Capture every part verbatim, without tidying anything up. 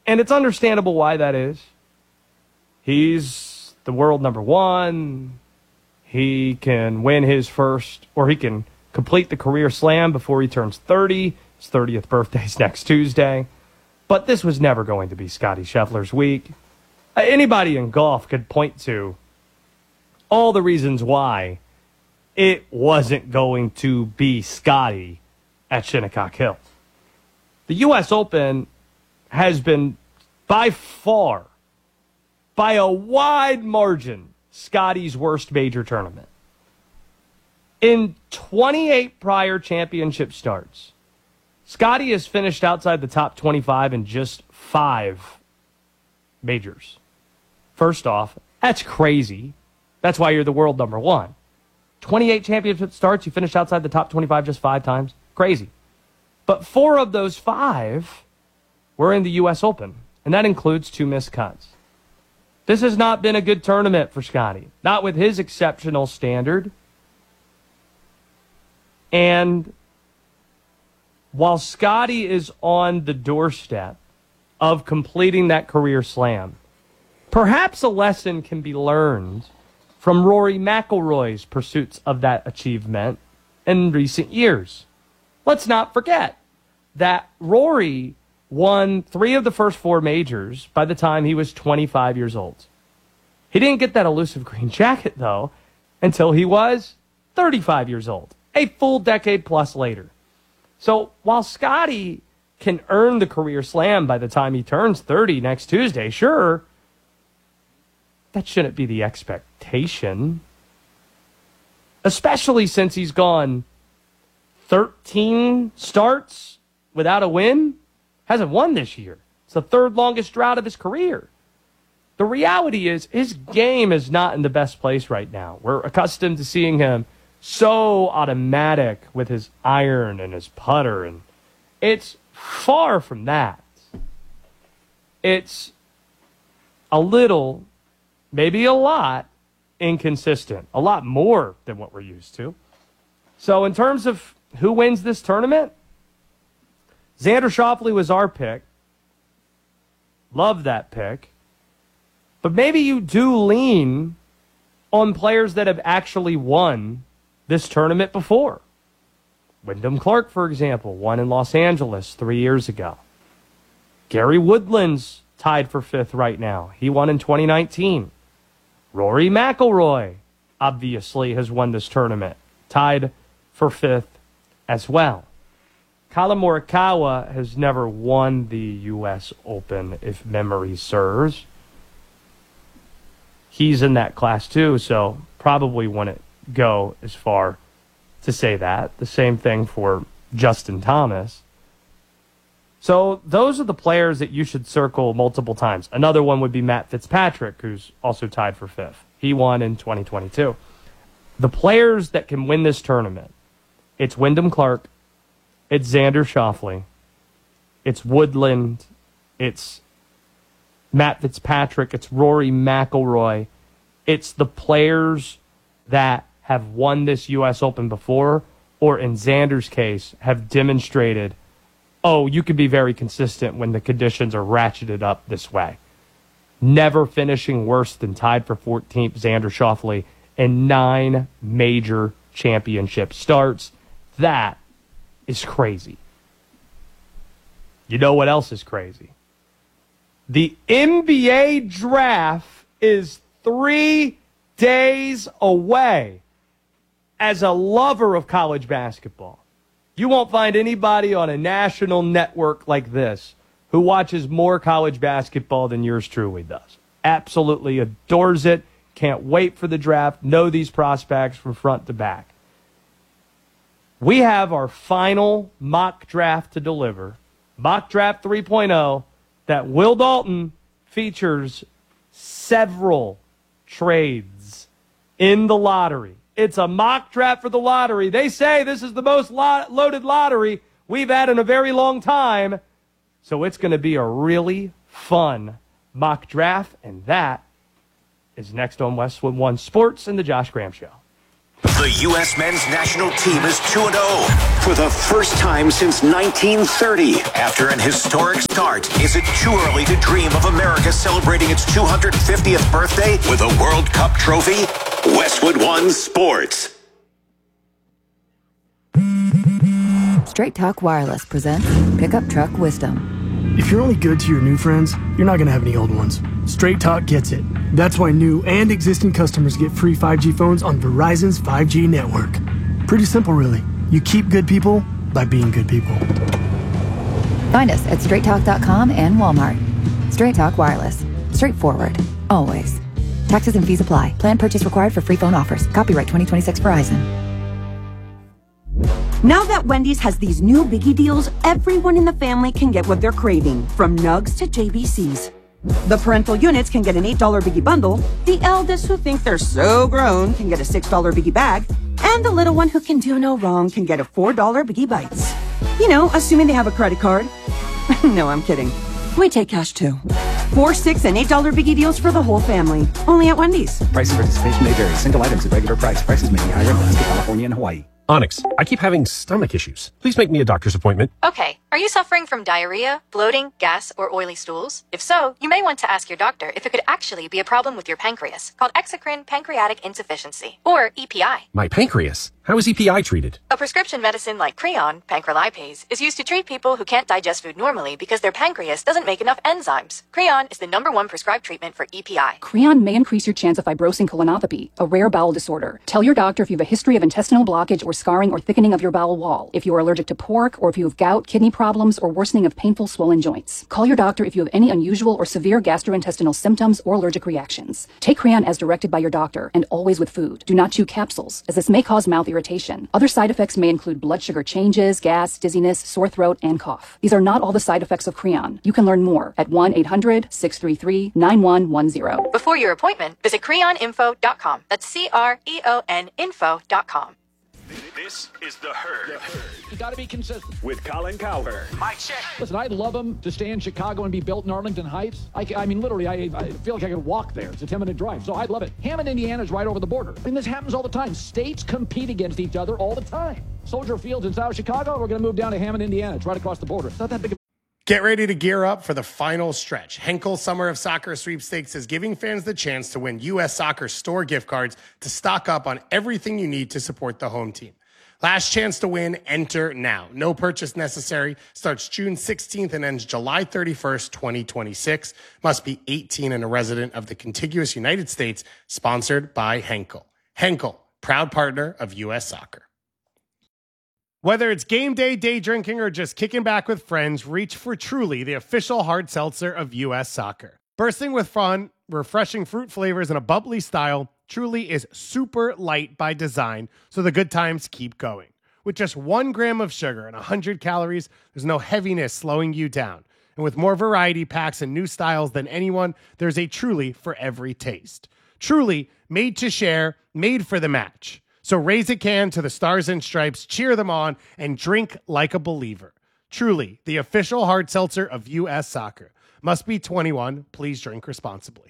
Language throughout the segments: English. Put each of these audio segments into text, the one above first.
And it's understandable why that is. He's the world number one. He can win his first, or he can complete the career slam before he turns thirty. His thirtieth birthday's next Tuesday. But this was never going to be Scottie Scheffler's week. Anybody in golf could point to all the reasons why it wasn't going to be Scottie at Shinnecock Hills. The U S Open has been by far, by a wide margin, Scottie's worst major tournament. In twenty-eight prior championship starts, Scottie has finished outside the top twenty-five in just five majors. First off, that's crazy. That's why you're the world number one. twenty-eight championship starts, you finished outside the top twenty-five just five times. Crazy. But four of those five were in the U S Open, and that includes two missed cuts. This has not been a good tournament for Scottie, not with his exceptional standard. And while Scottie is on the doorstep of completing that career slam, perhaps a lesson can be learned from Rory McIlroy's pursuits of that achievement in recent years. Let's not forget that Rory won three of the first four majors by the time he was twenty-five years old. He didn't get that elusive green jacket, though, until he was thirty-five years old, a full decade plus later. So while Scottie can earn the career slam by the time he turns thirty next Tuesday, sure, that shouldn't be the expectation. Especially since he's gone thirteen starts without a win. Hasn't won this year. It's the third longest drought of his career. The reality is his game is not in the best place right now. We're accustomed to seeing him so automatic with his iron and his putter, and it's far from that. It's a little, maybe a lot, inconsistent. A lot more than what we're used to. So in terms of who wins this tournament, Xander Schauffele was our pick. Love that pick. But maybe you do lean on players that have actually won this tournament before. Wyndham Clark, for example, won in Los Angeles three years ago. Gary Woodland's tied for fifth right now. He won in twenty nineteen. Rory McIlroy, obviously, has won this tournament, tied for fifth as well. Collin Morikawa has never won the U S Open, if memory serves. He's in that class too, so probably wouldn't go as far to say that. The same thing for Justin Thomas. So those are the players that you should circle multiple times. Another one would be Matt Fitzpatrick, who's also tied for fifth. He won in twenty twenty-two. The players that can win this tournament, it's Wyndham Clark, it's Xander Schauffele, it's Woodland, it's Matt Fitzpatrick, it's Rory McIlroy. It's the players that have won this U S Open before, or in Xander's case, have demonstrated, oh, you can be very consistent when the conditions are ratcheted up this way. Never finishing worse than tied for fourteenth, Xander Schauffele, in nine major championship starts. That is crazy. You know what else is crazy? The N B A draft is three days away. As a lover of college basketball, you won't find anybody on a national network like this who watches more college basketball than yours truly does. Absolutely adores it. Can't wait for the draft. Know these prospects from front to back. We have our final mock draft to deliver. Mock Draft three point oh that Will Dalton features several trades in the lottery. It's a mock draft for the lottery. They say this is the most lo- loaded lottery we've had in a very long time. So it's going to be a really fun mock draft, and that is next on Westwood One Sports and the Josh Graham Show. The U S men's national team is two and oh for the first time since nineteen thirty. After an historic start, is it too early to dream of America celebrating its two hundred fiftieth birthday with a World Cup trophy? Westwood One Sports. Straight Talk Wireless presents Pickup Truck Wisdom. If you're only good to your new friends, you're not going to have any old ones. Straight Talk gets it. That's why new and existing customers get free five G phones on Verizon's five G network. Pretty simple, really. You keep good people by being good people. Find us at straight talk dot com and Walmart. Straight Talk Wireless. Straightforward. Always. Taxes and fees apply. Plan purchase required for free phone offers. Copyright twenty twenty-six Verizon. Now that Wendy's has these new biggie deals, everyone in the family can get what they're craving, from nugs to J B Cs. The parental units can get an eight dollar biggie bundle, the eldest who think they're so grown can get a six dollar biggie bag, and the little one who can do no wrong can get a four dollar biggie bites. You know, assuming they have a credit card. No, I'm kidding. We take cash too. Four, six, and eight dollar biggie deals for the whole family. Only at Wendy's. Price and participation may vary. Single items at regular price. Prices may be higher in Alaska, California, and Hawaii. Onyx, I keep having stomach issues. Please make me a doctor's appointment. Okay. Are you suffering from diarrhea, bloating, gas, or oily stools? If so, you may want to ask your doctor if it could actually be a problem with your pancreas, called exocrine pancreatic insufficiency, or E P I. My pancreas? How is E P I treated? A prescription medicine like Creon, pancrelipase, is used to treat people who can't digest food normally because their pancreas doesn't make enough enzymes. Creon is the number one prescribed treatment for E P I. Creon may increase your chance of fibrosing colonopathy, a rare bowel disorder. Tell your doctor if you have a history of intestinal blockage or scarring or thickening of your bowel wall, if you are allergic to pork, or if you have gout, kidney problems, or worsening of painful swollen joints. Call your doctor if you have any unusual or severe gastrointestinal symptoms or allergic reactions. Take Creon as directed by your doctor, and always with food. Do not chew capsules, as this may cause mouth irritation. Other side effects may include blood sugar changes, gas, dizziness, sore throat, and cough. These are not all the side effects of Creon. You can learn more at one eight hundred, six three three, nine one one zero. Before your appointment, visit creon info dot com. That's C R E O N info dot com. This is The Herd. You got to be consistent. With Colin Cowherd. My check. Listen, I'd love them to stay in Chicago and be built in Arlington Heights. I, I mean, literally, I, I feel like I could walk there. It's a ten-minute drive, so I'd love it. Hammond, Indiana is right over the border. I mean, this happens all the time. States compete against each other all the time. Soldier Field's in South Chicago. We're going to move down to Hammond, Indiana. It's right across the border. It's not that big of Get ready to gear up for the final stretch. Henkel Summer of Soccer Sweepstakes is giving fans the chance to win U S Soccer store gift cards to stock up on everything you need to support the home team. Last chance to win, enter now. No purchase necessary. Starts June sixteenth and ends July thirty-first, twenty twenty-six. Must be eighteen and a resident of the contiguous United States. Sponsored by Henkel. Henkel, proud partner of U S Soccer. Whether it's game day, day drinking, or just kicking back with friends, reach for Truly, the official hard seltzer of U S Soccer. Bursting with fun, refreshing fruit flavors, and a bubbly style, Truly is super light by design, so the good times keep going. With just one gram of sugar and one hundred calories, there's no heaviness slowing you down. And with more variety packs and new styles than anyone, there's a Truly for every taste. Truly, made to share, made for the match. So raise a can to the Stars and Stripes, cheer them on, and drink like a believer. Truly, the official hard seltzer of U S Soccer. Must be twenty-one. Please drink responsibly.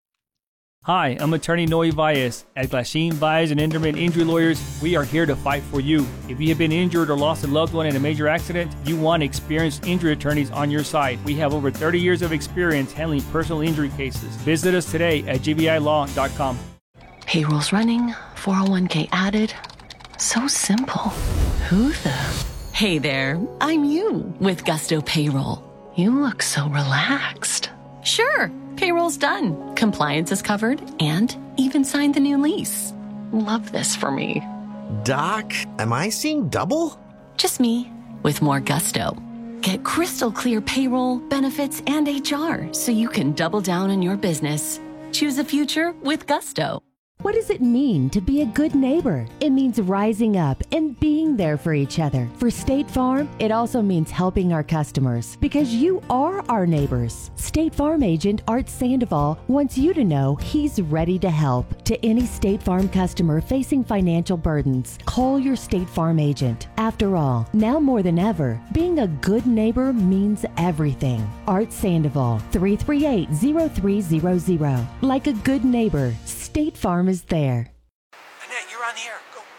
Hi, I'm attorney Noe Valles. At Glasheen, Valles and Enderman Injury Lawyers, we are here to fight for you. If you have been injured or lost a loved one in a major accident, you want experienced injury attorneys on your side. We have over thirty years of experience handling personal injury cases. Visit us today at g v i law dot com. Payroll's running, four oh one k added. So simple. Who the? Hey there, I'm you with Gusto Payroll. You look so relaxed. Sure, payroll's done. Compliance is covered and even signed the new lease. Love this for me. Doc, am I seeing double? Just me with more gusto. Get crystal clear payroll, benefits, and H R so you can double down on your business. Choose a future with Gusto. What does it mean to be a good neighbor? It means rising up and being there for each other. For State Farm, it also means helping our customers because you are our neighbors. State Farm agent Art Sandoval wants you to know he's ready to help. To any State Farm customer facing financial burdens, call your State Farm agent. After all, now more than ever, being a good neighbor means everything. Art Sandoval, three three eight, zero three zero zero. Like a good neighbor, State Farm is there. Annette, you're on the air. Go.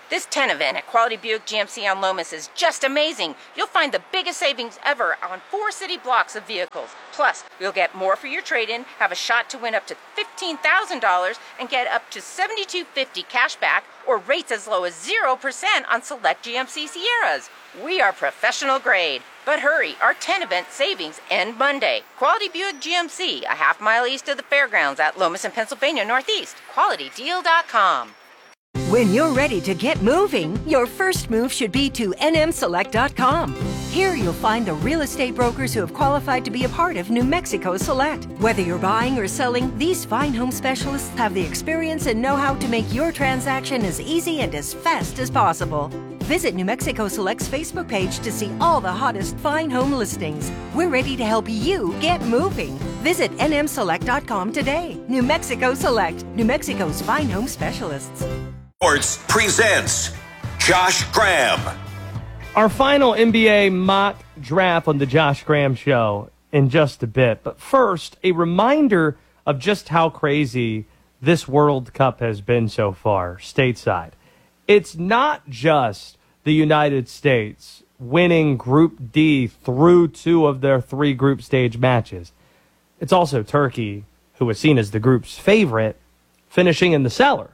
This ten event at Quality Buick G M C on Lomas is just amazing. You'll find the biggest savings ever on four city blocks of vehicles. Plus, you'll get more for your trade-in, have a shot to win up to fifteen thousand dollars, and get up to seventy-two fifty cash back or rates as low as zero percent on select G M C Sierras. We are professional grade. But hurry, our ten event savings end Monday. Quality Buick G M C, a half mile east of the fairgrounds at Lomas and Pennsylvania Northeast. quality deal dot com. When you're ready to get moving, your first move should be to N M select dot com. Here you'll find the real estate brokers who have qualified to be a part of New Mexico Select. Whether you're buying or selling, these fine home specialists have the experience and know-how to make your transaction as easy and as fast as possible. Visit New Mexico Select's Facebook page to see all the hottest fine home listings. We're ready to help you get moving. Visit N M select dot com today. New Mexico Select, New Mexico's fine home specialists. Sports presents Josh Graham. Our final N B A mock draft on the Josh Graham Show in just a bit. But first, a reminder of just how crazy this World Cup has been so far, stateside. It's not just the United States winning Group D through two of their three group stage matches. It's also Turkey, who was seen as the group's favorite, finishing in the cellar.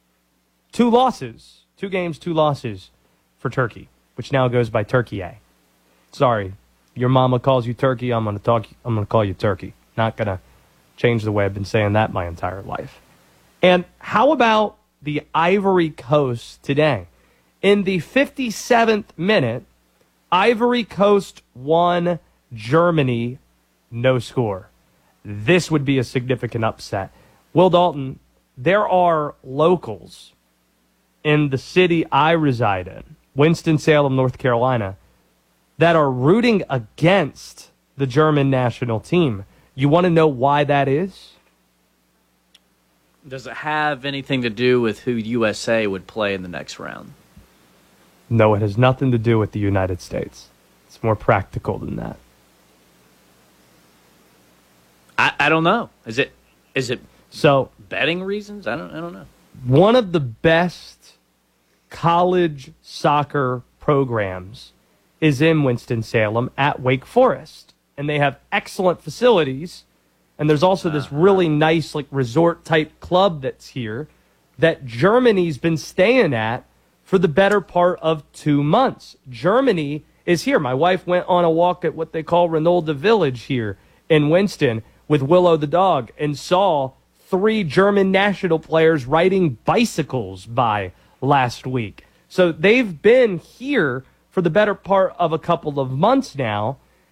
Two losses, two games, two losses for Turkey, which now goes by Turkey A. Sorry, your mama calls you Turkey, I'm gonna talk. I'm gonna call you Turkey. Not gonna change the way I've been saying that my entire life. And how about the Ivory Coast today? In the fifty-seventh minute, Ivory Coast won, Germany no score. This would be a significant upset. Will Dalton, there are locals in the city I reside in, Winston-Salem, North Carolina, that are rooting against the German national team. You want to know why that is? Does it have anything to do with who U S A would play in the next round? No, it has nothing to do with the United States. It's more practical than that. I, I don't know. Is it is it so betting reasons? I don't I don't know. One of the best college soccer programs is in Winston-Salem at Wake Forest. And they have excellent facilities. And there's also this really nice like resort-type club that's here that Germany's been staying at for the better part of two months. Germany is here. My wife went on a walk at what they call Renolda Village here in Winston with Willow the dog and saw three German national players riding bicycles by last week. So they've been here for the better part of a couple of months now.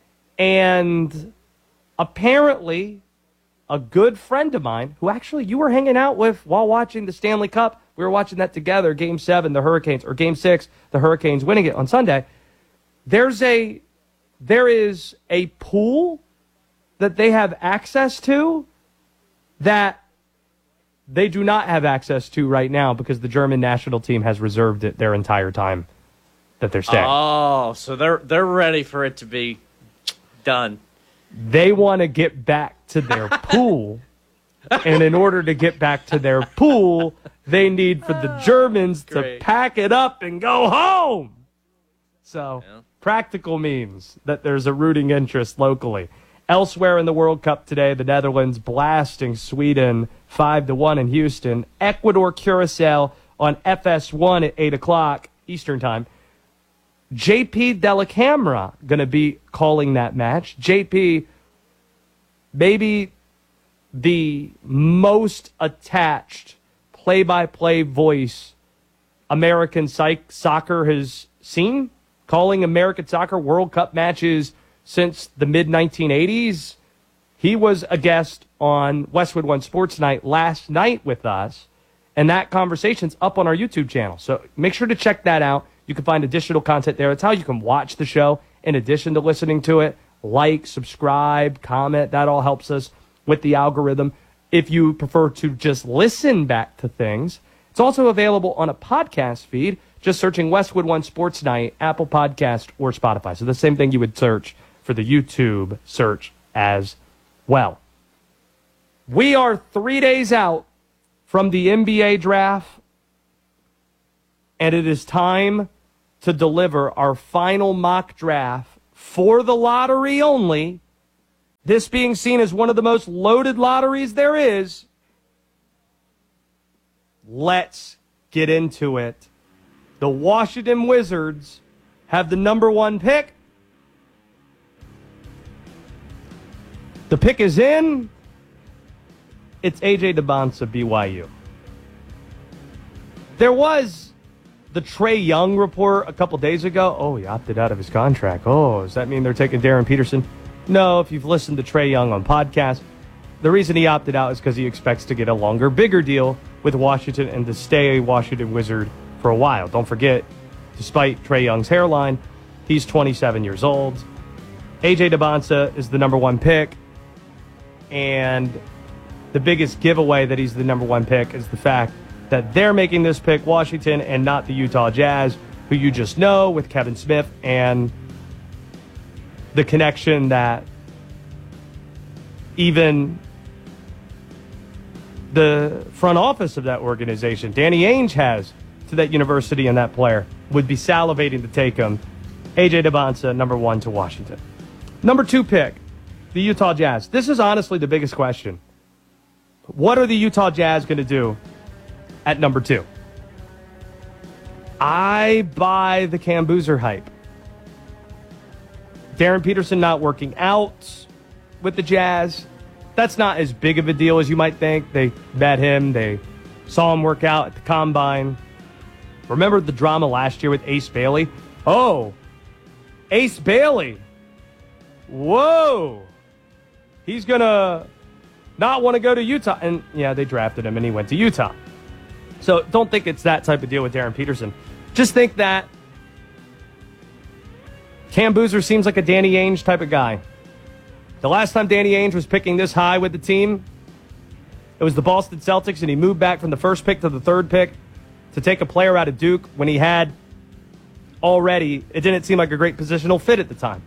And apparently a good friend of mine, who actually you were hanging out with while watching the Stanley Cup, we were watching that together, Game seven, the Hurricanes, or Game six, the Hurricanes winning it on Sunday. There's a, there is a pool that they have access to that they do not have access to right now because the German national team has reserved it their entire time that they're staying. Oh, so they're they're ready for it to be done. They want to get back to their pool, and in order to get back to their pool, they need for the Germans to Great. pack it up and go home. So, Yeah. practical means that there's a rooting interest locally. Elsewhere in the World Cup today, the Netherlands blasting Sweden five to one in Houston. Ecuador, Curacao on F S one at eight o'clock Eastern Time. J P Dellacamera going to be calling that match. J P, maybe the most attached play-by-play voice American psych- soccer has seen, calling American soccer World Cup matches since the mid nineteen eighties. He was a guest on Westwood One Sports Night last night with us, and that conversation's up on our YouTube channel. So make sure to check that out. You can find additional content there. It's how you can watch the show in addition to listening to it. Like, subscribe, comment. That all helps us with the algorithm. If you prefer to just listen back to things, it's also available on a podcast feed, just searching Westwood One Sports Night, Apple Podcast, or Spotify. So the same thing you would search for the YouTube search as well. We are three days out from the N B A draft. And it is time to deliver our final mock draft for the lottery only. This being seen as one of the most loaded lotteries there is. Let's get into it. The Washington Wizards have the number one pick. The pick is in. It's A J Dybantsa, B Y U. There was the Trae Young report a couple days ago. Oh, he opted out of his contract. Oh, does that mean they're taking Darren Peterson? No, if you've listened to Trae Young on podcasts, the reason he opted out is because he expects to get a longer, bigger deal with Washington and to stay a Washington Wizard for a while. Don't forget, despite Trae Young's hairline, he's twenty-seven years old. A J Dybantsa is the number one pick. And the biggest giveaway that he's the number one pick is the fact that they're making this pick, Washington, and not the Utah Jazz, who you just know with Kevin Smith and the connection that even the front office of that organization, Danny Ainge, has to that university and that player, would be salivating to take him. A J Dybantsa, number one to Washington. Number two pick, the Utah Jazz. This is honestly the biggest question. What are the Utah Jazz going to do at number two? I buy the Cam Boozer hype. Darren Peterson not working out with the Jazz. That's not as big of a deal as you might think. They met him. They saw him work out at the Combine. Remember the drama last year with Ace Bailey? Oh, Ace Bailey. Whoa. He's going to not want to go to Utah. And, yeah, they drafted him, and he went to Utah. So don't think it's that type of deal with Darren Peterson. Just think that Cam Boozer seems like a Danny Ainge type of guy. The last time Danny Ainge was picking this high with the team, it was the Boston Celtics, and he moved back from the first pick to the third pick to take a player out of Duke when he had already, it didn't seem like a great positional fit at the time.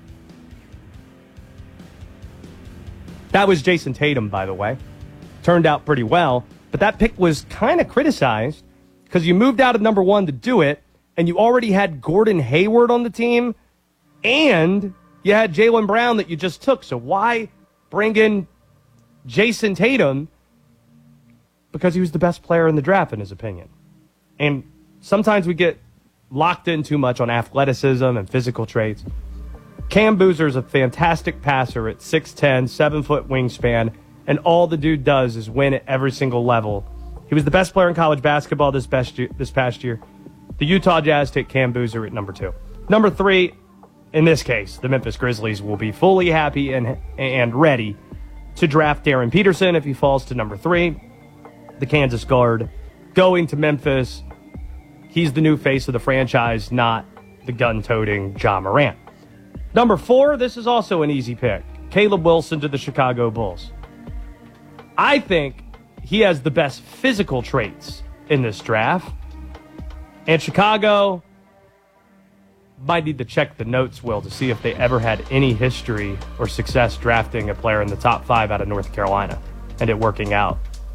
That was Jason Tatum, by the way. Turned out pretty well. But that pick was kind of criticized because you moved out of number one to do it, and you already had Gordon Hayward on the team, and you had Jaylen Brown that you just took. So why bring in Jason Tatum? Because he was the best player in the draft, in his opinion. And sometimes we get locked in too much on athleticism and physical traits. Cam Boozer is a fantastic passer at six ten, seven-foot wingspan, and all the dude does is win at every single level. He was the best player in college basketball this, best year, this past year. The Utah Jazz take Cam Boozer at number two. Number three, in this case, the Memphis Grizzlies will be fully happy and, and ready to draft Darren Peterson if he falls to number three. The Kansas guard going to Memphis. He's the new face of the franchise, not the gun-toting Ja Morant. Number four, this is also an easy pick. Caleb Wilson to the Chicago Bulls. I think he has the best physical traits in this draft. And Chicago might need to check the notes, Will, to see if they ever had any history or success drafting a player in the top five out of North Carolina and it working out.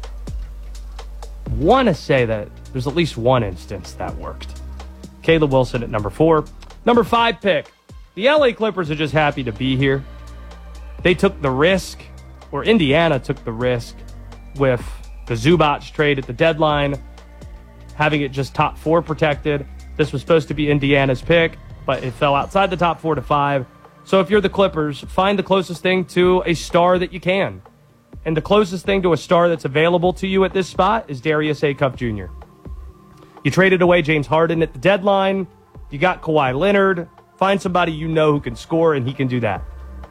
Want to say that there's at least one instance that worked. Caleb Wilson at number four. Number five pick. The L A Clippers are just happy to be here. They took the risk, or Indiana took the risk, with the Zubac trade at the deadline, having it just top four protected. This was supposed to be Indiana's pick, but it fell outside the top four to five. So if you're the Clippers, find the closest thing to a star that you can. And the closest thing to a star that's available to you at this spot is Darius Acuff Junior You traded away James Harden at the deadline. You got Kawhi Leonard. Find somebody you know who can score, and he can do that.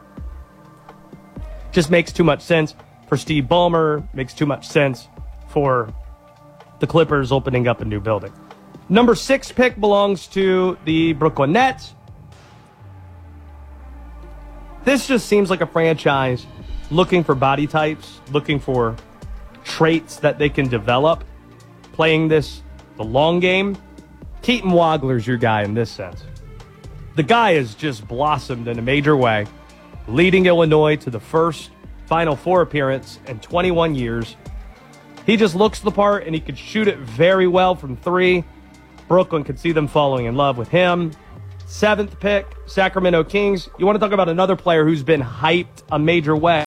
Just makes too much sense for Steve Ballmer. Makes too much sense for the Clippers opening up a new building. Number six pick belongs to the Brooklyn Nets. This just seems like a franchise looking for body types, looking for traits that they can develop, playing this the long game. Keaton Wagler's your guy in this sense. The guy has just blossomed in a major way, leading Illinois to the first Final Four appearance in twenty-one years. He just looks the part, and he can shoot it very well from three. Brooklyn could see them falling in love with him. Seventh pick, Sacramento Kings. You want to talk about another player who's been hyped a major way?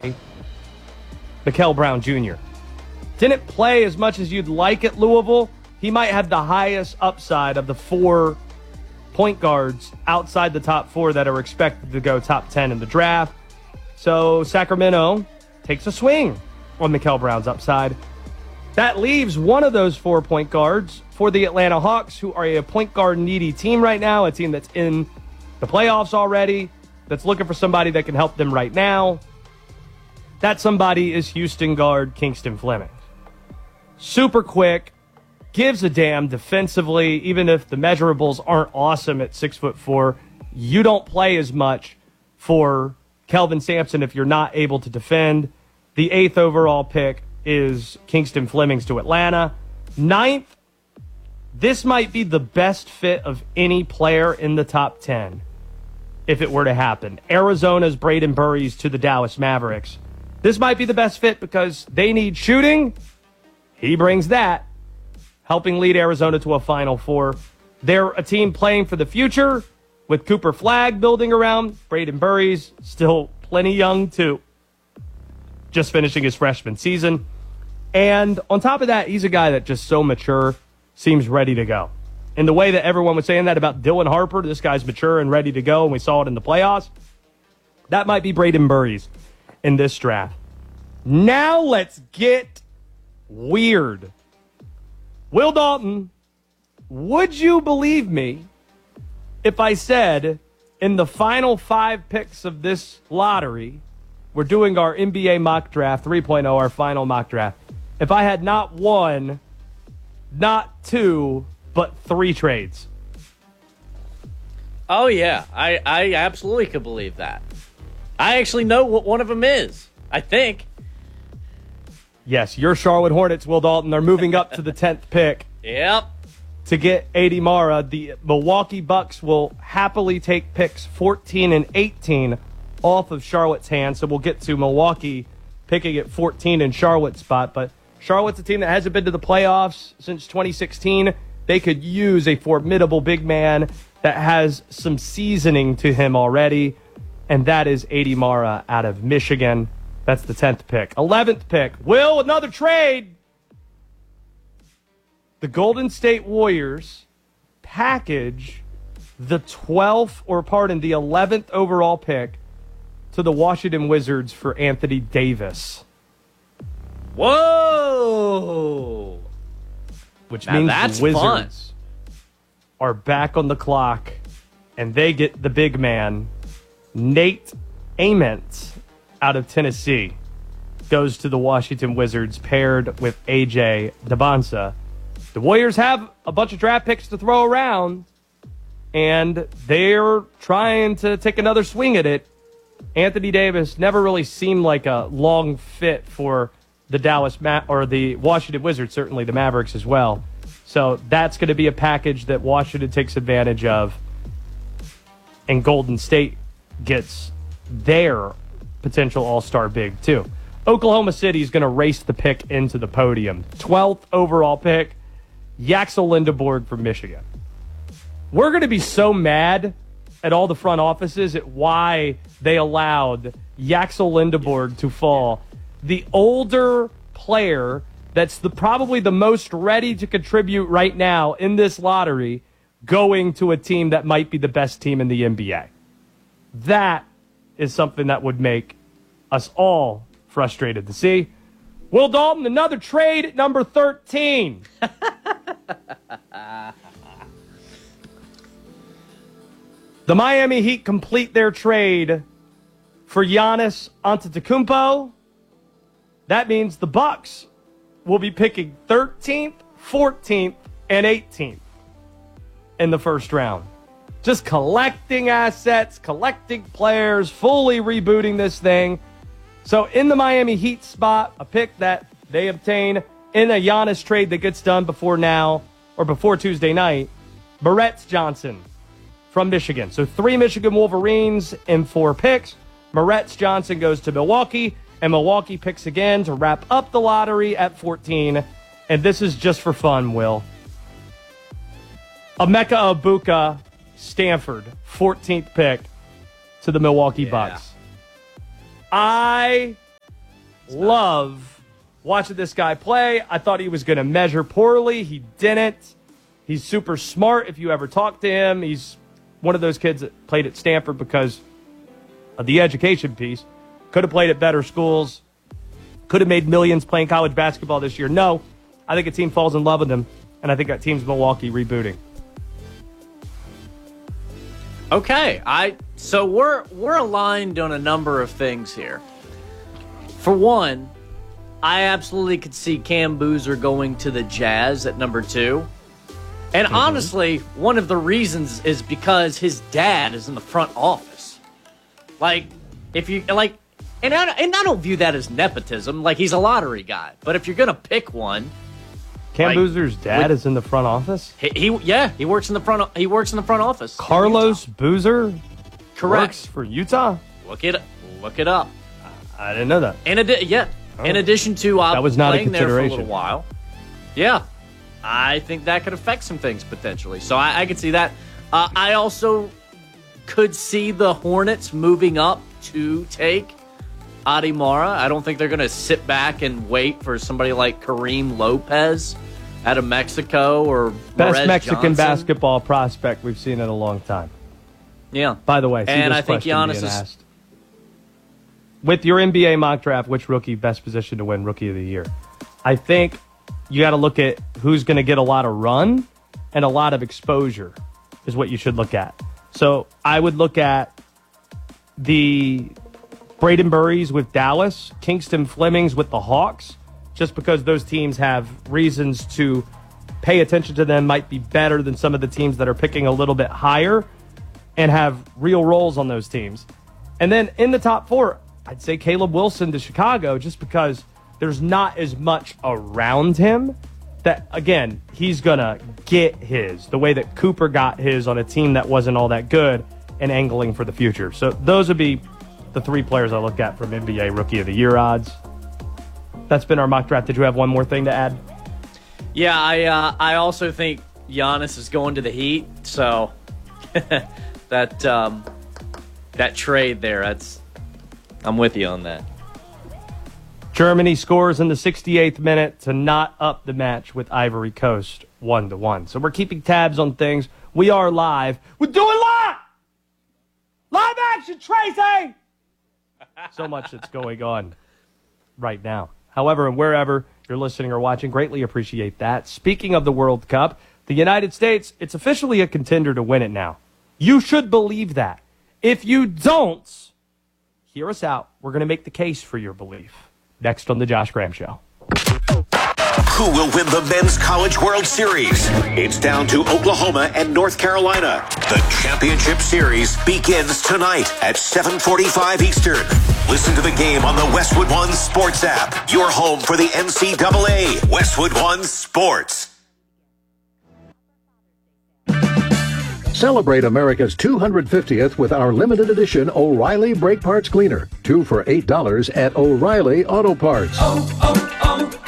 Mikael Brown Junior Didn't play as much as you'd like at Louisville. He might have the highest upside of the four point guards outside the top four that are expected to go top ten in the draft. So Sacramento takes a swing on Mikael Brown's upside. That leaves one of those four point guards for the Atlanta Hawks, who are a point guard needy team right now, a team that's in the playoffs already, that's looking for somebody that can help them right now. That somebody is Houston guard Kingston Fleming. Super quick, gives a damn defensively, even if the measurables aren't awesome at six foot four. You don't play as much for Kelvin Sampson if you're not able to defend. The eighth overall pick is Kingston Flemings to Atlanta. Ninth, this might be the best fit of any player in the top ten if it were to happen. Arizona's Braden Burries to the Dallas Mavericks. This might be the best fit because they need shooting. He brings that, helping lead Arizona to a Final Four. They're a team playing for the future with Cooper Flagg building around. Braden Burries, still plenty young too. Just finishing his freshman season. And on top of that, he's a guy that just so mature, seems ready to go. In the way that everyone was saying that about Dylan Harper, this guy's mature and ready to go, and we saw it in the playoffs. That might be Braden Burries in this draft. Now let's get weird. Will Dalton, would you believe me if I said in the final five picks of this lottery, we're doing our N B A mock draft three point oh, our final mock draft, if I had not one, not two, but three trades? Oh, yeah. I, I absolutely could believe that. I actually know what one of them is, I think. Yes, your Charlotte Hornets, Will Dalton, are moving up to the tenth pick. Yep. To get Adi Mara. The Milwaukee Bucks will happily take picks fourteen and eighteen off of Charlotte's hands. So we'll get to Milwaukee picking at fourteen in Charlotte's spot. But Charlotte's a team that hasn't been to the playoffs since twenty sixteen. They could use a formidable big man that has some seasoning to him already. And that is Adi Mara out of Michigan. That's the tenth pick. eleventh pick. Will, another trade. The Golden State Warriors package the twelfth, or pardon, the eleventh overall pick to the Washington Wizards for Anthony Davis. Whoa! Which now means that's the Wizards fun. are back on the clock, and they get the big man, Nate Ament, out of Tennessee, goes to the Washington Wizards paired with A J Debonsa. The Warriors have a bunch of draft picks to throw around, and they're trying to take another swing at it. Anthony Davis never really seemed like a long fit for the Dallas Ma- or the Washington Wizards, certainly the Mavericks as well. So that's going to be a package that Washington takes advantage of, and Golden State gets their potential all-star big too. Oklahoma City is going to race the pick into the podium. twelfth overall pick, Yaxel Lindeborg from Michigan. We're going to be so mad at all the front offices at why they allowed Yaxel Lindeborg to fall. The older player that's the probably the most ready to contribute right now in this lottery going to a team that might be the best team in the N B A. That is something that would make us all frustrated to see. Will Dalton, another trade at number thirteen. The Miami Heat complete their trade for Giannis Antetokounmpo. That means the Bucks will be picking thirteenth, fourteenth, and eighteenth in the first round. Just collecting assets, collecting players, fully rebooting this thing. So in the Miami Heat spot, a pick that they obtain in a Giannis trade that gets done before now, or before Tuesday night, Moritz Johnson from Michigan. So three Michigan Wolverines in four picks. Moritz Johnson goes to Milwaukee, and Milwaukee picks again to wrap up the lottery at fourteen. And this is just for fun, Will. Emeka Egbuka, Stanford, fourteenth pick to the Milwaukee Yeah. Bucks. I love watching this guy play. I thought he was going to measure poorly. He didn't. He's super smart. If you ever talk to him, he's one of those kids that played at Stanford because of the education piece. Could have played at better schools. Could have made millions playing college basketball this year. No, I think a team falls in love with him, and I think that team's Milwaukee rebooting. Okay, I so we're we're aligned on a number of things here. For one, I absolutely could see Cam Boozer going to the Jazz at number two. And mm-hmm. honestly, one of the reasons is because his dad is in the front office. Like, if you like, and I, and I don't view that as nepotism. Like, he's a lottery guy. But if you're gonna pick one, Cam like, Boozer's dad with, is in the front office. He, he yeah, he works in the front. He works in the front office. Carlos Boozer, correct, works for Utah. Look it, look it up. I didn't know that. In adi- yeah, oh. in addition to uh, that was not playing a there for a consideration. little while, yeah, I think that could affect some things potentially. So I, I could see that. Uh, I also could see the Hornets moving up to take Adi Mara. I don't think they're going to sit back and wait for somebody like Kareem Lopez out of Mexico or best Marez Mexican Johnson. basketball prospect we've seen in a long time. Yeah. By the way, see and this I think question Giannis being is. asked. With your N B A mock draft, which rookie best positioned to win Rookie of the Year? I think you got to look at who's going to get a lot of run and a lot of exposure is what you should look at. So I would look at the Braden Burries with Dallas, Kingston Flemings with the Hawks, just because those teams have reasons to pay attention to them, might be better than some of the teams that are picking a little bit higher and have real roles on those teams. And then in the top four, I'd say Caleb Wilson to Chicago, just because there's not as much around him that, again, he's going to get his, the way that Cooper got his on a team that wasn't all that good and angling for the future. So those would be the three players I look at from N B A Rookie of the Year odds. That's been our mock draft. Did you have one more thing to add? Yeah, I uh, I also think Giannis is going to the Heat, so that um, that trade there, that's I'm with you on that. Germany scores in the sixty-eighth minute to not up the match with Ivory Coast one to one. So we're keeping tabs on things. We are live. We're doing live! Live action, Tracy! So much that's going on right now. However, and wherever you're listening or watching, greatly appreciate that. Speaking of the World Cup, the United States, it's officially a contender to win it now. You should believe that. If you don't, hear us out. We're going to make the case for your belief. Next on The Josh Graham Show. Who will win the Men's College World Series? It's down to Oklahoma and North Carolina. The championship series begins tonight at seven forty-five Eastern. Listen to the game on the Westwood One Sports app. Your home for the N C double A. Westwood One Sports. Celebrate America's two hundred fiftieth with our limited edition O'Reilly Brake Parts Cleaner. Two for eight dollars at O'Reilly Auto Parts. Oh, oh,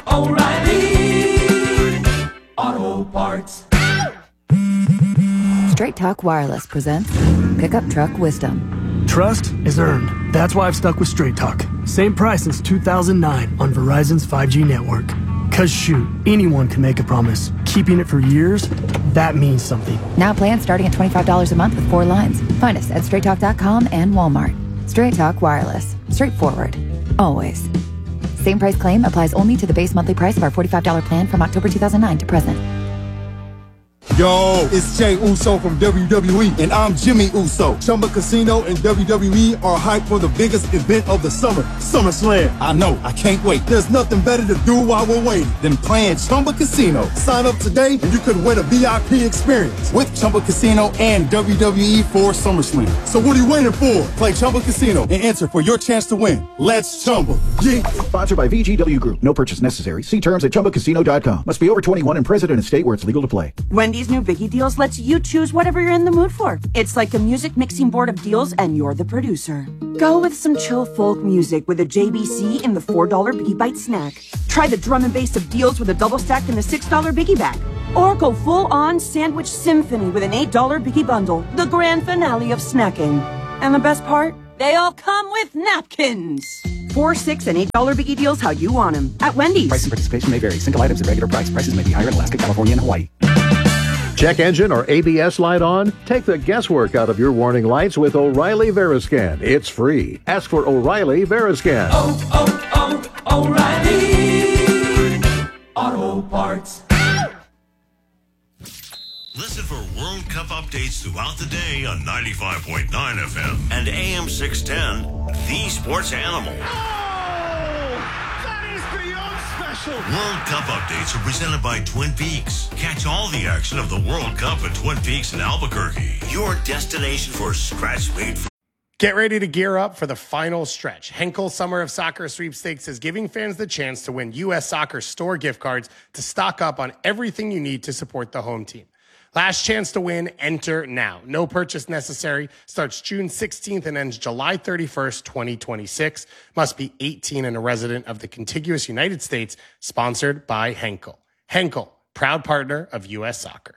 oh, O'Reilly Auto Parts. Straight Talk Wireless presents Pickup Truck Wisdom. Trust is earned. That's why I've stuck with Straight Talk. Same price since two thousand nine on Verizon's five G network. Cause shoot, anyone can make a promise. Keeping it for years, that means something. Now plans starting at twenty-five dollars a month with four lines. Find us at straight talk dot com and Walmart. Straight Talk Wireless. Straightforward. Always. Same price claim applies only to the base monthly price of our forty-five dollars plan from October two thousand nine to present. Yo, it's Jay Uso from W W E, and I'm Jimmy Uso. Chumba Casino and W W E are hyped for the biggest event of the summer, SummerSlam. I know, I can't wait. There's nothing better to do while we're waiting than playing Chumba Casino. Sign up today and you could win a V I P experience with Chumba Casino and W W E for SummerSlam. So what are you waiting for? Play Chumba Casino and enter for your chance to win. Let's Chumba. Yeah. Sponsored by V G W Group. No purchase necessary. See terms at chumba casino dot com. Must be over twenty-one and present in a state where it's legal to play. Wendy's new Biggie Deals lets you choose whatever you're in the mood for. It's like a music mixing board of deals, and you're the producer. Go with some chill folk music with a J B C in the four dollar Biggie Bite snack. Try the drum and bass of deals with a double stack in the six dollar Biggie bag. Or go full-on sandwich symphony with an eight dollar Biggie Bundle, the grand finale of snacking. And the best part? They all come with napkins. Four, six, and eight dollar Biggie deals how you want them. At Wendy's. Price and participation may vary. Single items at regular price. Prices may be higher in Alaska, California, and Hawaii. Check engine or A B S light on? Take the guesswork out of your warning lights with O'Reilly Veriscan. It's free. Ask for O'Reilly Veriscan. Oh, oh, oh, O'Reilly Auto Parts. Listen for World Cup updates throughout the day on ninety-five point nine F M and A M six ten, The Sports Animal. World Cup updates are presented by Twin Peaks. Catch all the action of the World Cup at Twin Peaks in Albuquerque. Your destination for scratch-made. Get ready to gear up for the final stretch. Henkel Summer of Soccer Sweepstakes is giving fans the chance to win U S Soccer store gift cards to stock up on everything you need to support the home team. Last chance to win, enter now. No purchase necessary. Starts June sixteenth and ends July thirty-first, twenty twenty-six. Must be eighteen and a resident of the contiguous United States. Sponsored by Henkel. Henkel, proud partner of U S Soccer.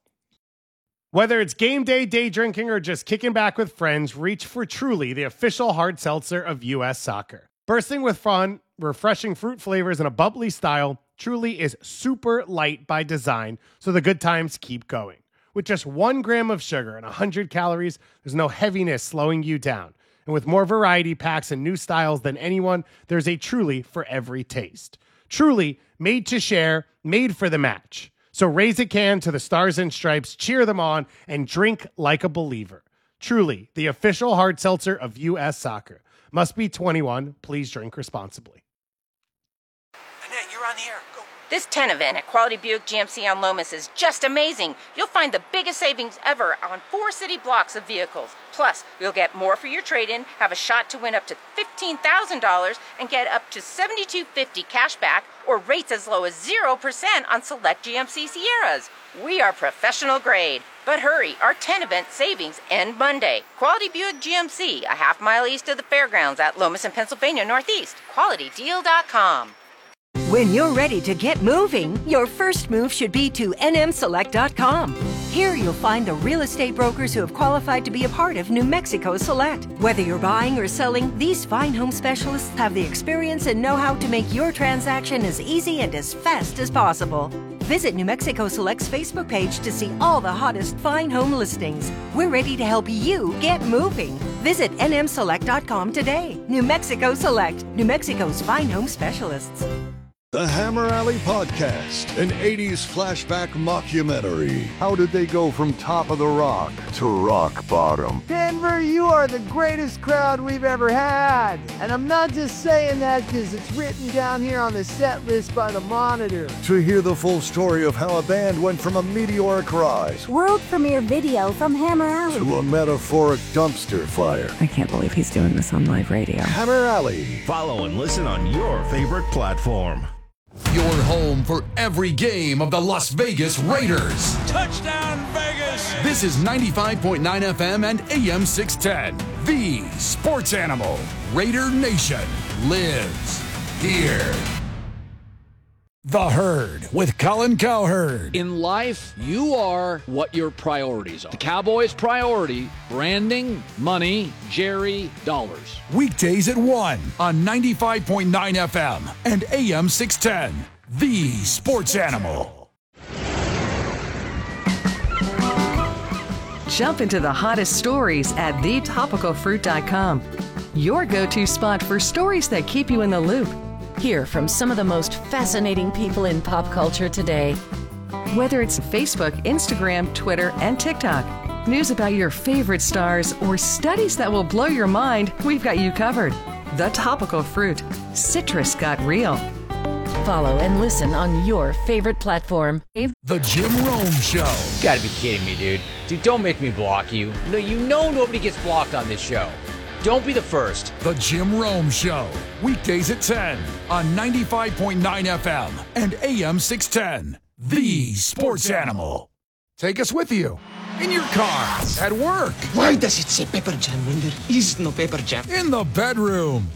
Whether it's game day, day drinking, or just kicking back with friends, reach for Truly, the official hard seltzer of U S Soccer. Bursting with fun, refreshing fruit flavors, and a bubbly style, Truly is super light by design, so the good times keep going. With just one gram of sugar and one hundred calories, there's no heaviness slowing you down. And with more variety packs and new styles than anyone, there's a Truly for every taste. Truly, made to share, made for the match. So raise a can to the Stars and Stripes, cheer them on, and drink like a believer. Truly, the official hard seltzer of U S Soccer. Must be twenty-one. Please drink responsibly. Annette, you're on here. Go. This ten event at Quality Buick G M C on Lomas is just amazing. You'll find the biggest savings ever on four city blocks of vehicles. Plus, you'll get more for your trade-in, have a shot to win up to fifteen thousand dollars, and get up to seventy-two fifty cash back or rates as low as zero percent on select G M C Sierras. We are professional grade. But hurry, our ten event savings end Monday. Quality Buick G M C, a half mile east of the fairgrounds at Lomas and Pennsylvania Northeast. quality deal dot com. When you're ready to get moving, your first move should be to N M select dot com. Here you'll find the real estate brokers who have qualified to be a part of New Mexico Select. Whether you're buying or selling, these fine home specialists have the experience and know-how to make your transaction as easy and as fast as possible. Visit New Mexico Select's Facebook page to see all the hottest fine home listings. We're ready to help you get moving. Visit N M select dot com today. New Mexico Select, New Mexico's fine home specialists. The Hammer Alley Podcast, an eighties flashback mockumentary. How did they go from top of the rock to rock bottom? Denver, you are the greatest crowd we've ever had. And I'm not just saying that because it's written down here on the set list by the Monitor. To hear the full story of how a band went from a meteoric rise world premiere video from Hammer Alley to a metaphoric dumpster fire. I can't believe he's doing this on live radio. Hammer Alley. Follow and listen on your favorite platform. Your home for every game of the Las Vegas Raiders. Touchdown, Vegas! This is ninety-five point nine F M and A M six ten. The Sports Animal. Raider Nation lives here. The Herd with Colin Cowherd. In life, you are what your priorities are. The Cowboys' priority, branding, money, Jerry, dollars. Weekdays at one on ninety-five point nine F M and A M six ten. The Sports Animal. Jump into the hottest stories at the topical fruit dot com. Your go-to spot for stories that keep you in the loop. Hear from some of the most fascinating people in pop culture today. Whether it's Facebook, Instagram, Twitter, and TikTok, news about your favorite stars, or studies that will blow your mind, we've got you covered. The Topical Fruit. Citrus got real. Follow and listen on your favorite platform. The Jim Rome Show. You gotta be kidding me, dude. Dude, don't make me block you. No, you know nobody gets blocked on this show. Don't be the first. The Jim Rome Show. Weekdays at ten on ninety-five point nine F M and A M six ten. The Sports Animal. Take us with you. In your car. At work. Why does it say Pepper Jam when there is no Pepper Jam? In the bedroom.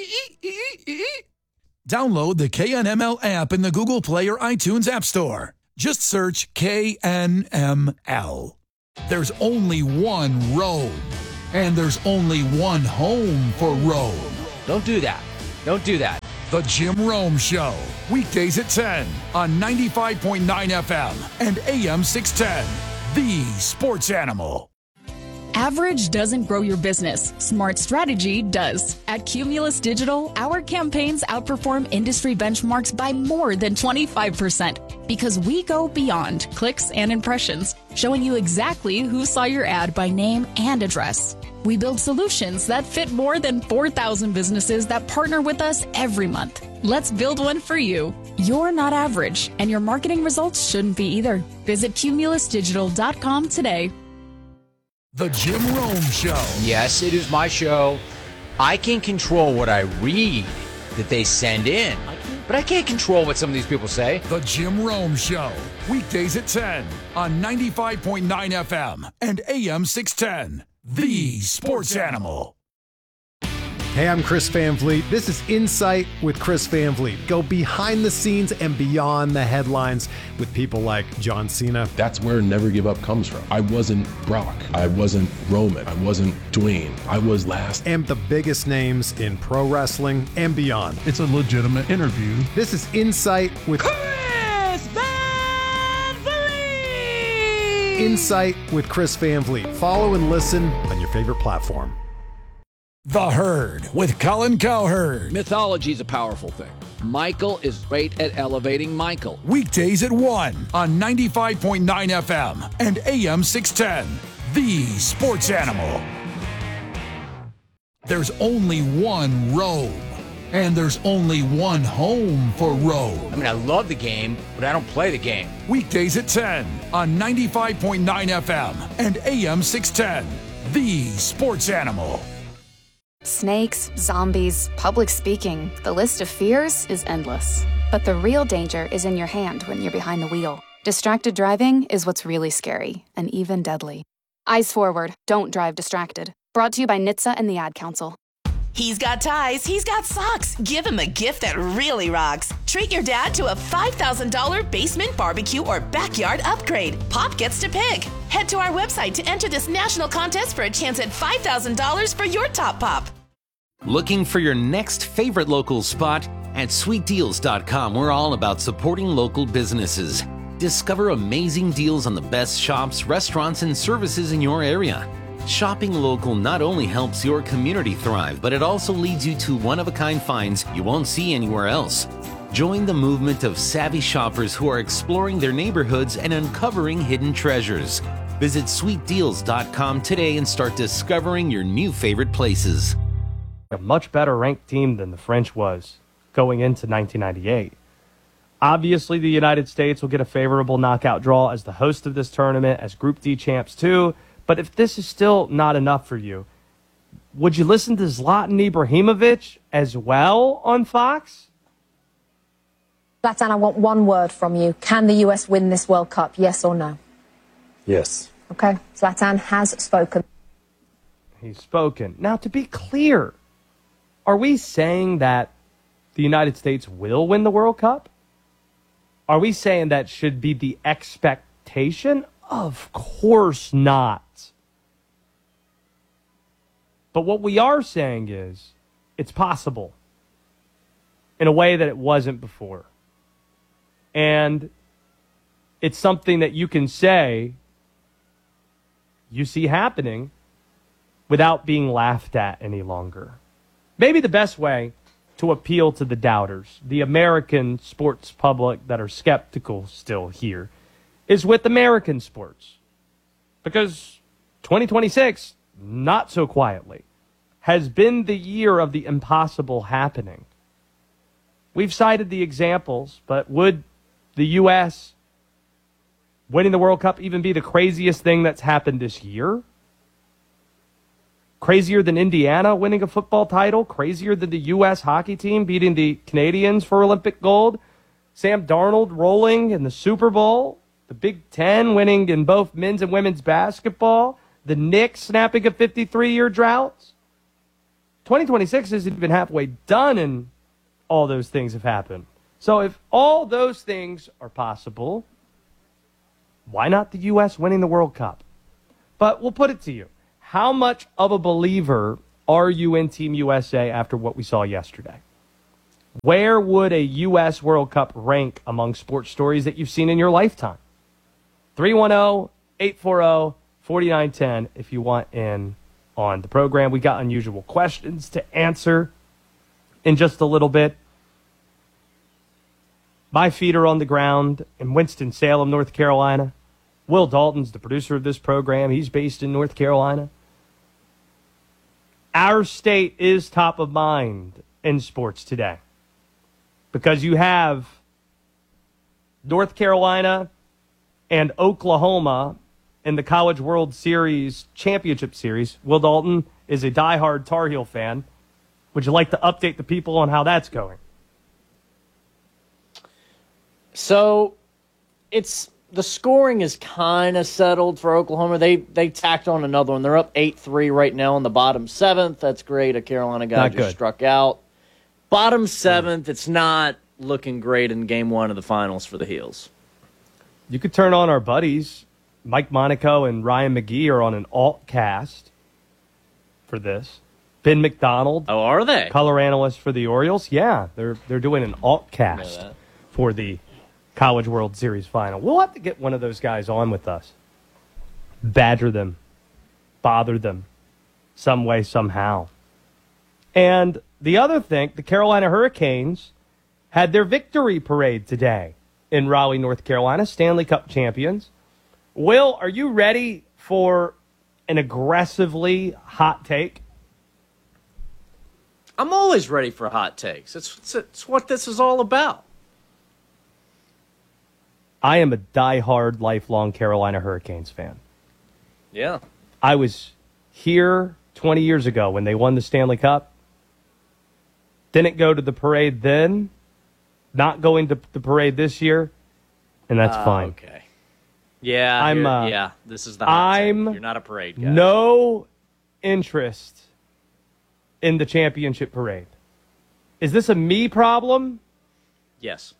Download the K N M L app in the Google Play or iTunes App Store. Just search K N M L. There's only one Rome, and there's only one home for Rome. Don't do that. Don't do that. The Jim Rome Show, weekdays at ten on ninety-five point nine F M and A M six ten, the sports animal. Average doesn't grow your business. Smart strategy does. At Cumulus Digital, our campaigns outperform industry benchmarks by more than twenty-five percent because we go beyond clicks and impressions, showing you exactly who saw your ad by name and address. We build solutions that fit more than four thousand businesses that partner with us every month. Let's build one for you. You're not average, and your marketing results shouldn't be either. Visit cumulus digital dot com today. The Jim Rome Show. Yes, it is my show. I can control what I read that they send in, but I can't control what some of these people say. The Jim Rome Show, weekdays at ten on ninety-five point nine F M and A M six ten, the sports animal. Hey, I'm Chris Van Vliet. This is Insight with Chris Van Vliet. Go behind the scenes and beyond the headlines with people like John Cena. That's where Never Give Up comes from. I wasn't Brock. I wasn't Roman. I wasn't Dwayne. I was last. And the biggest names in pro wrestling and beyond. It's a legitimate interview. This is Insight with Chris Van Vliet! Insight with Chris Van Vliet. Follow and listen on your favorite platform. The Herd with Colin Cowherd. Mythology is a powerful thing. Michael is great at elevating Michael. Weekdays at one on ninety-five point nine F M and A M six ten, the sports animal. There's only one Rome, and there's only one home for Rome. I mean, I love the game, but I don't play the game. Weekdays at ten on ninety-five point nine F M and A M six ten, the sports animal. Snakes, zombies, public speaking, the list of fears is endless. But the real danger is in your hand when you're behind the wheel. Distracted driving is what's really scary, and even deadly. Eyes forward, don't drive distracted. Brought to you by N H T S A and the Ad Council. He's got ties, he's got socks. Give him a gift that really rocks. Treat your dad to a five thousand dollars basement barbecue or backyard upgrade. Pop gets to pick. Head to our website to enter this national contest for a chance at five thousand dollars for your top pop. Looking for your next favorite local spot? At sweet deals dot com, we're all about supporting local businesses. Discover amazing deals on the best shops, restaurants, and services in your area. Shopping local not only helps your community thrive, but it also leads you to one-of-a-kind finds you won't see anywhere else. Join the movement of savvy shoppers who are exploring their neighborhoods and uncovering hidden treasures. Visit sweet deals dot com today and start discovering your new favorite places. A much better ranked team than the French was going into nineteen ninety-eight. Obviously, the United States will get a favorable knockout draw as the host of this tournament, as Group D champs too. But if this is still not enough for you, would you listen to Zlatan Ibrahimovic as well on Fox? Zlatan, I want one word from you. Can the U S win this World Cup, yes or no? Yes. Okay, Zlatan has spoken. He's spoken. Now, to be clear, are we saying that the United States will win the World Cup? Are we saying that should be the expectation? Of course not. But what we are saying is it's possible in a way that it wasn't before. And it's something that you can say you see happening without being laughed at any longer. Maybe the best way to appeal to the doubters, the American sports public that are skeptical still here, is with American sports. Because twenty twenty-six, not so quietly, has been the year of the impossible happening. We've cited the examples, but would the U S winning the World Cup even be the craziest thing that's happened this year? Crazier than Indiana winning a football title? Crazier than the U S hockey team beating the Canadians for Olympic gold? Sam Darnold rolling in the Super Bowl? The Big Ten winning in both men's and women's basketball? The Knicks snapping a fifty-three-year drought? twenty twenty-six isn't even halfway done and all those things have happened. So if all those things are possible, Why not the U S winning the World Cup? But we'll put it to you. How much of a believer are you in Team U S A after what we saw yesterday? Where would a U S World Cup rank among sports stories that you've seen in your lifetime? three one zero, eight four zero, four nine one zero if you want in on the program. We got unusual questions to answer in just a little bit. My feet are on the ground in Winston-Salem, North Carolina. Will Dalton's the producer of this program. He's based in North Carolina. Our state is top of mind in sports today because you have North Carolina and Oklahoma in the College World Series Championship Series. Will Dalton is a diehard Tar Heel fan. Would you like to update the people on how that's going? So it's the scoring is kind of settled for Oklahoma. They they tacked on another one. They're up eight three right now in the bottom seventh. That's great. A Carolina guy Not just good. struck out. Bottom seventh, mm. It's not looking great in game one of the finals for the Heels. You could turn on our buddies. Mike Monaco and Ryan McGee are on an alt cast for this. Ben McDonald. Oh, are they? Color analyst for the Orioles. Yeah, they're they're doing an alt cast for the College World Series final. We'll have to get one of those guys on with us. Badger them. Bother them. Some way, somehow. And the other thing, the Carolina Hurricanes had their victory parade today in Raleigh, North Carolina. Stanley Cup champions. Will, are you ready for an aggressively hot take? I'm always ready for hot takes. It's, it's, it's what this is all about. I am a diehard, lifelong Carolina Hurricanes fan. Yeah. I was here twenty years ago when they won the Stanley Cup. Didn't go to the parade then. Not going to the parade this year. And that's uh, fine. Okay. Yeah, I'm, uh, yeah, this is the hot I'm take. You're not a parade guy. No interest in the championship parade. Is this a me problem? Yes.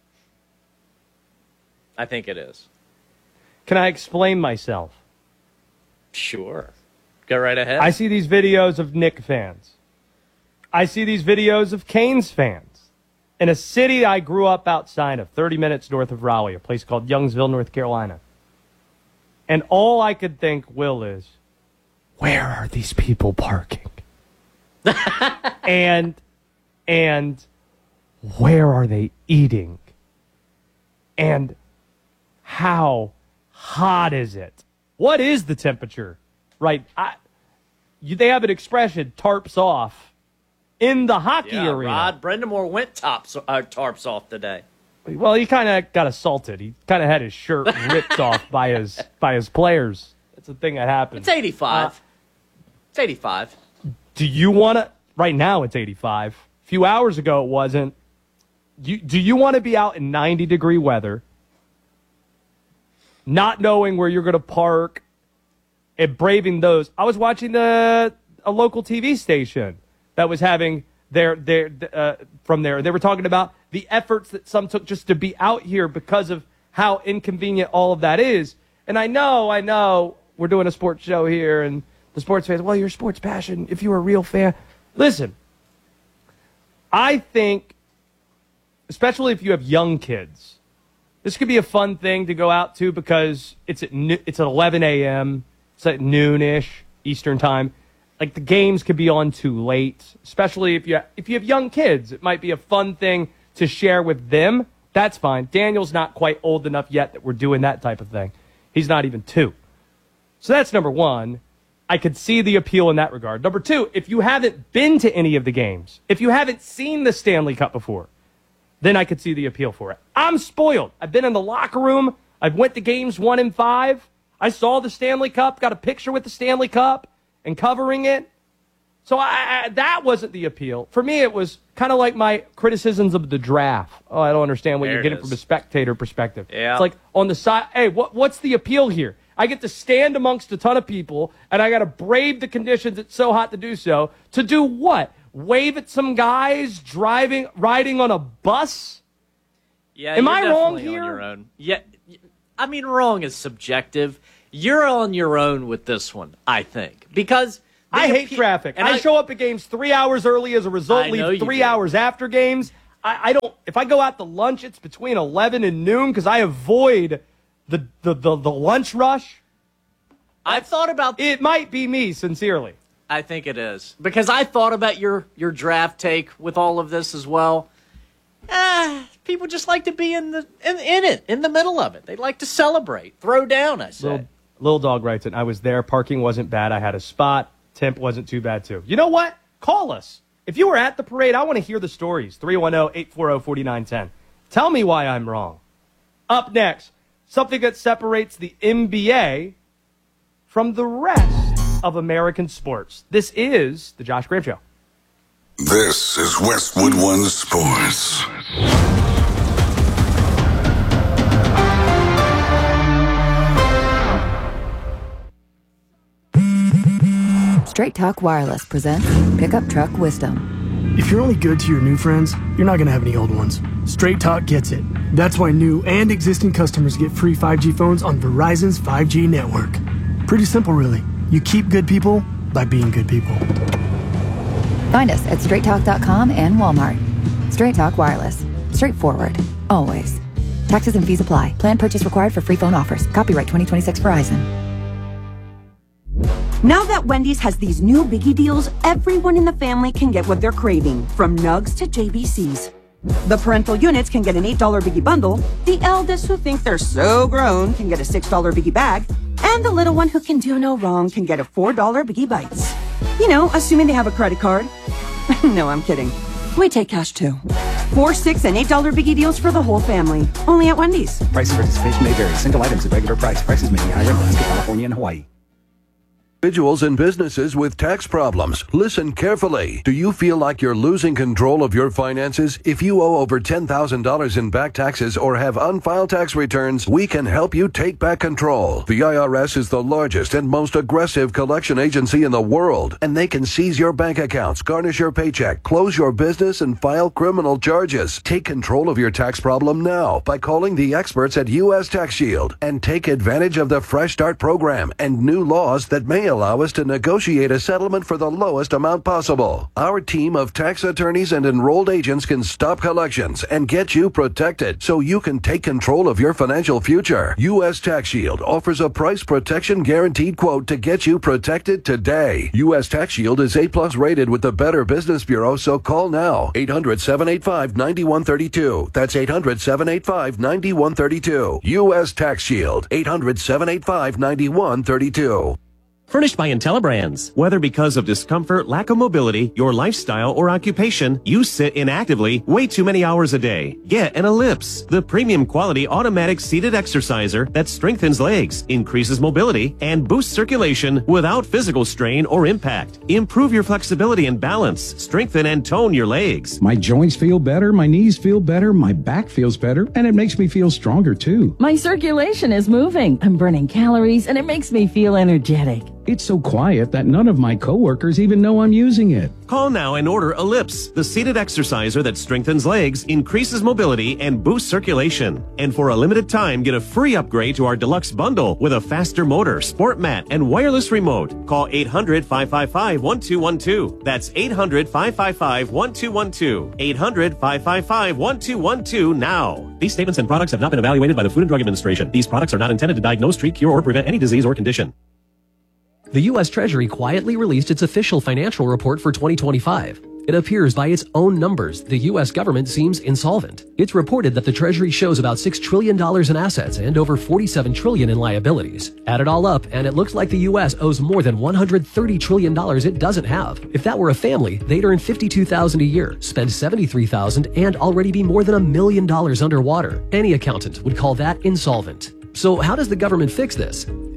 I think it is. Can I explain myself? Sure. Go right ahead. I see these videos of Knick fans. I see these videos of Canes fans. In a city I grew up outside of, thirty minutes north of Raleigh, a place called Youngsville, North Carolina. And all I could think, Will, is, where are these people parking? and, and where are they eating? And how hot is it? What is the temperature? Right. I, you, they have an expression, tarps off, in the hockey yeah, arena. Rod Brendamore went tops, uh, tarps off today. Well, he kind of got assaulted. He kind of had his shirt ripped off by his by his players. That's a thing that happens. It's eighty-five. Uh, it's eighty-five. Do you want to? Right now, it's eighty-five. A few hours ago, it wasn't. You, do you want to be out in ninety degree weather, not knowing where you're going to park, and braving those? I was watching the a local T V station that was having their their uh, from there. They were talking about the efforts that some took just to be out here because of how inconvenient all of that is. And I know, I know, we're doing a sports show here, and the sports fans, well, you're a sports passion. If you were a real fan, listen. I think, especially if you have young kids, this could be a fun thing to go out to because it's at no, it's at eleven a.m. It's at noonish Eastern time. Like, the games could be on too late, especially if you if you have young kids. It might be a fun thing to share with them. That's fine. Daniel's not quite old enough yet that we're doing that type of thing. He's not even two. So that's number one. I could see the appeal in that regard. Number two, if you haven't been to any of the games, if you haven't seen the Stanley Cup before, then I could see the appeal for it. I'm spoiled. I've been in the locker room. I've went to games one and five. I saw the Stanley Cup, got a picture with the Stanley Cup and covering it. So I, I, that wasn't the appeal. For me, it was kind of like my criticisms of the draft. Oh, I don't understand what There you're it getting is. from a spectator perspective. Yeah. It's like on the side, hey, what, what's the appeal here? I get to stand amongst a ton of people, and I got to brave the conditions. It's so hot to do so. To do what? Wave at some guys driving, riding on a bus? Yeah, Am you're I wrong definitely here? On your own. Yeah, I mean, wrong is subjective. You're on your own with this one, I think, because I hate traffic. And I, I show up at games three hours early as a result, I know leave you three do. hours after games. I, I don't. If I go out to lunch, it's between eleven and noon because I avoid the, the the the lunch rush. I've thought about it. Might be me, sincerely. I think it is because I thought about your your draft take with all of this as well. Ah, people just like to be in the in, in it, in the middle of it. They like to celebrate, throw down. I say. Little, Little Dog writes it. I was there. Parking wasn't bad. I had a spot. Temp wasn't too bad too. You know what? Call us if you were at the parade. I want to hear the stories. three one zero, eight four zero, four nine one zero. Tell me why I'm wrong. Up next, something that separates the N B A from the rest of American sports. This is the Josh Graham Show. This is Westwood One Sports. Straight Talk Wireless presents Pickup Truck Wisdom. If you're only good to your new friends, you're not going to have any old ones. Straight Talk gets it. That's why new and existing customers get free five G phones on Verizon's five G network. Pretty simple, really. You keep good people by being good people. Find us at straight talk dot com and Walmart. Straight Talk Wireless. Straightforward. Always. Taxes and fees apply. Plan purchase required for free phone offers. Copyright twenty twenty-six Verizon. Now that Wendy's has these new biggie deals, everyone in the family can get what they're craving, from nugs to J B Cs. The parental units can get an eight dollar biggie bundle, the eldest who think they're so grown can get a six dollar biggie bag, and the little one who can do no wrong can get a four dollar biggie bites. You know, assuming they have a credit card. No, I'm kidding. We take cash too. Four, six, and eight dollar biggie deals for the whole family. Only at Wendy's. Price and participation may vary. Single items at regular price. Prices may be higher in Alaska, California, and Hawaii. Individuals and businesses with tax problems, listen carefully. Do you feel like you're losing control of your finances? If you owe over ten thousand dollars in back taxes or have unfiled tax returns, we can help you take back control. The I R S is the largest and most aggressive collection agency in the world, and they can seize your bank accounts, garnish your paycheck, close your business, and file criminal charges. Take control of your tax problem now by calling the experts at U S Tax Shield and take advantage of the Fresh Start program and new laws that may allow us to negotiate a settlement for the lowest amount possible. Our team of tax attorneys and enrolled agents can stop collections and get you protected so you can take control of your financial future. U S Tax Shield offers a price protection guaranteed quote to get you protected today. U S Tax Shield is A plus rated with the Better Business Bureau, so call now. eight hundred, seven eight five, nine one three two. That's eight hundred, seven eight five, nine one three two. U S Tax Shield. eight hundred, seven eight five, nine one three two. Furnished by IntelliBrands. Whether because of discomfort, lack of mobility, your lifestyle, or occupation, you sit inactively way too many hours a day. Get an Ellipse, the premium quality automatic seated exerciser that strengthens legs, increases mobility, and boosts circulation without physical strain or impact. Improve your flexibility and balance, strengthen and tone your legs. My joints feel better, my knees feel better, my back feels better, and it makes me feel stronger too. My circulation is moving. I'm burning calories, and it makes me feel energetic. It's so quiet that none of my coworkers even know I'm using it. Call now and order Ellipse, the seated exerciser that strengthens legs, increases mobility, and boosts circulation. And for a limited time, get a free upgrade to our deluxe bundle with a faster motor, sport mat, and wireless remote. Call eight hundred, five five five, one two one two. That's eight hundred, five five five, one two one two. eight hundred, five five five, one two one two now. These statements and products have not been evaluated by the Food and Drug Administration. These products are not intended to diagnose, treat, cure, or prevent any disease or condition. The U S Treasury quietly released its official financial report for twenty twenty-five. It appears by its own numbers, the U S government seems insolvent. It's reported that the Treasury shows about six trillion dollars in assets and over forty-seven trillion dollars in liabilities. Add it all up, and it looks like the U S owes more than one hundred thirty trillion dollars it doesn't have. If that were a family, they'd earn fifty-two thousand dollars a year, spend seventy-three thousand dollars, and already be more than a million dollars underwater. Any accountant would call that insolvent. So how does the government fix this?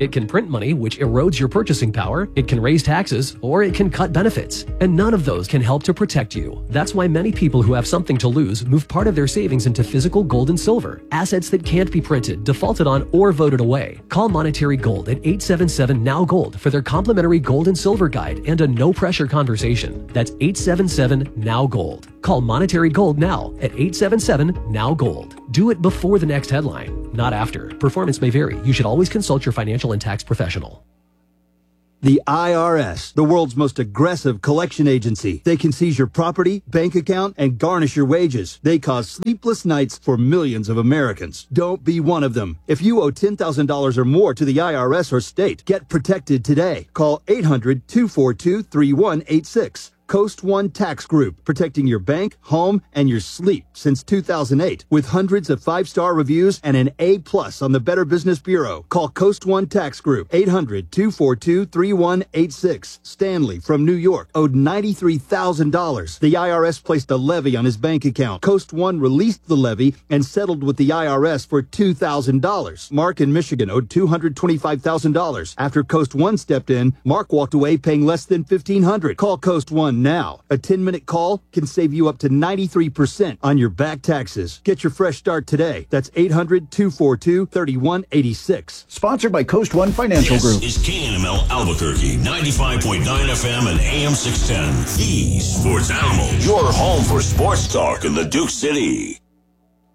It can print money, which erodes your purchasing power, it can raise taxes, or it can cut benefits. And none of those can help to protect you. That's why many people who have something to lose move part of their savings into physical gold and silver, assets that can't be printed, defaulted on, or voted away. Call Monetary Gold at eight seven seven, N O W Gold for their complimentary gold and silver guide and a no-pressure conversation. That's eight seven seven, N O W Gold. Call Monetary Gold now at eight seven seven, N O W Gold. Do it before the next headline, not after. Performance may vary. You should always consult your financial and tax professional. The I R S, the world's most aggressive collection agency. They can seize your property, bank account, and garnish your wages. They cause sleepless nights for millions of Americans. Don't be one of them. If you owe ten thousand dollars or more to the I R S or state, get protected today. Call eight hundred, two four two, three one eight six. Coast One Tax Group, protecting your bank, home, and your sleep since two thousand eight. With hundreds of five-star reviews and an A plus on the Better Business Bureau. Call Coast One Tax Group, eight hundred, two four two, three one eight six. Stanley from New York owed ninety-three thousand dollars. The I R S placed a levy on his bank account. Coast One released the levy and settled with the I R S for two thousand dollars. Mark in Michigan owed two hundred twenty-five thousand dollars. After Coast One stepped in, Mark walked away paying less than fifteen hundred dollars. Call Coast One now. A ten-minute call can save you up to ninety-three percent on your back taxes. Get your fresh start today. That's eight hundred, two four two, three one eight six. Sponsored by Coast One Financial this Group. This is K N M L Albuquerque, ninety-five point nine F M and A M six ten. The Sports Animal. Your home for sports talk in the Duke City.